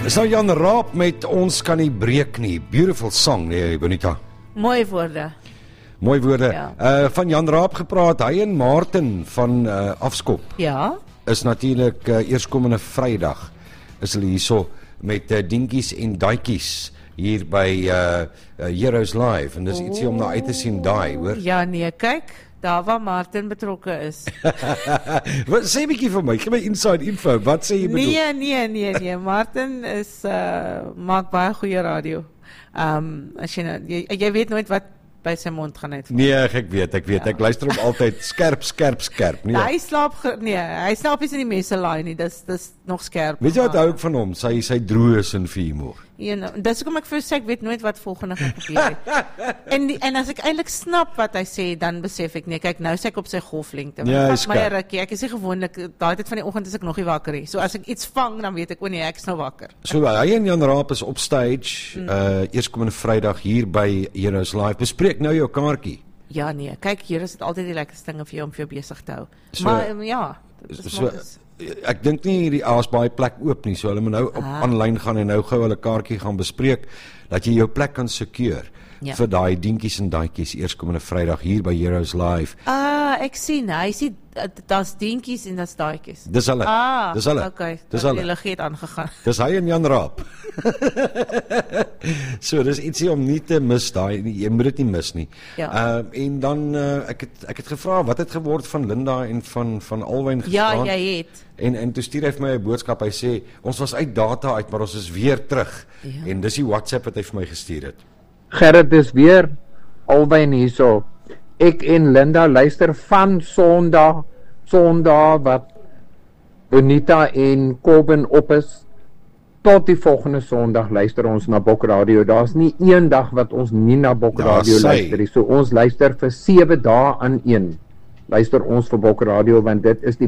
Is nou Jan Raap met Ons kan nie breek nie. Beautiful song, nee, Bonita. Mooi woorde. Mooi woorde. Ja. Van Jan Raap gepraat, hy en Martin van Afskop. Ja. Is natuurlik eerskomende Vrydag. Is hulle hierso met dinkies en daitjies hier by Heroes Live. En dis ietsie om na uit te sien daai, hoor. Ja, nee, kyk, daar waar Martin betrokke is. Wat sê 'n bietjie vir my? Gee my inside info. Wat sê jy bedoel? Nee. Martin is maak baie goeie radio. As jy nou, jy weet nooit wat by sy mond gaan uit. Nee, ek weet. Ek luister hom altyd skerp. Nee. Hy slaap nie in die messelaai nie. Dis nog skerp. Weet jy wat hou ek van hom? Sy droë is en vir humor. Ja, nou, dis hoekom ek vir sê ek weet nooit wat volgende gaan gebeur nie. en as ek eintlik snap wat hy sê, dan besef ek nee, kyk nou sê ek op sy golflengte. Ja, Vat my 'n rukkie. Ek is nie gewoonlik daai tyd van die oggend is ek nog nie wakker nie. So as ek iets vang, dan weet ek o nee, ek is nou wakker. So hy en Jan Raap is op stage eerskomende Vrydag hier by Heroes Live. Bespreek nou jou kaartjie. Ja nee, kyk hier is dit altyd die lekkerste dinge vir jou om vir jou besig te hou. So, maar ja, dit is so, ek dink nie die baie plek oop nie, so hulle moet nou op aanlyn gaan en nou gou hulle kaartjie gaan bespreek, dat jy jou plek kan secure vir daai dinkies en daitjies eerskomende Vrydag hier by Heroes Live. Ek sien, hy sê daar's dinkies en daar's daitjies. Dis hulle. Dis hulle. Okay, dis hulle. Hulle het aangegaan. Dis hy en Jan Raap. So, dis ietsie om nie te mis daai, jy moet dit nie mis nie. Ja. En dan ek het gevra wat het geword van Linda en van Alwyn gestaan. Ja, jy het. En toe stuur hy vir my 'n boodskap. Hy sê ons was uit data uit, maar ons is weer terug. Ja. En dis die WhatsApp wat hy vir my gestuur het. Gerrit is weer Alwyn hierso. Ek en Linda luister van Sondag wat Bonita en Corbin op is. Tot die volgende Sondag luister ons na Bok Radio. Daar's nie een dag wat ons nie na Bok Radio luister nie. So ons luister vir 7 dae aan een. Luister ons vir Bok Radio want dit is die